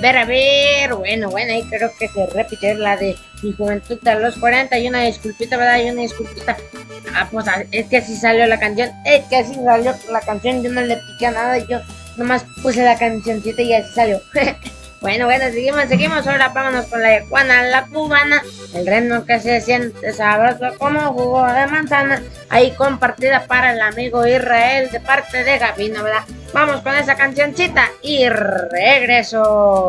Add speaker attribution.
Speaker 1: A ver, bueno, ahí creo que se repite la de mi juventud a los 40 y una disculpita, ¿verdad? Y una disculpita. Pues es que así salió la canción, yo no le piqué a nada, yo nomás puse la cancioncita y así salió. Bueno, seguimos, ahora vámonos con la de Juana la cubana, el ritmo que se siente sabroso como jugo de manzana, ahí compartida para el amigo Israel de parte de Gabino, ¿verdad? Vamos con esa cancioncita y regreso.